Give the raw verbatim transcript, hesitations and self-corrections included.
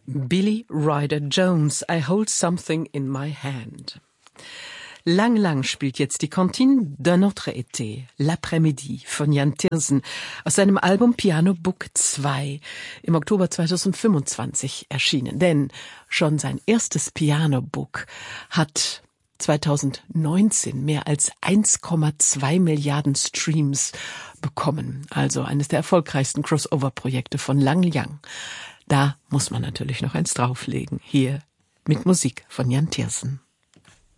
Billy Ryder Jones, I Hold Something in My Hand. Lang Lang spielt jetzt die Cantine d'un autre été, L'après-midi von Jan Tiersen aus seinem Album Piano Book zwei, im Oktober zweitausendfünfundzwanzig erschienen. Denn schon sein erstes Piano Book hat zweitausendneunzehn mehr als eins Komma zwei Milliarden Streams bekommen. Also eines der erfolgreichsten Crossover-Projekte von Lang Lang. Da muss man natürlich noch eins drauflegen. Hier mit Musik von Jan Tiersen.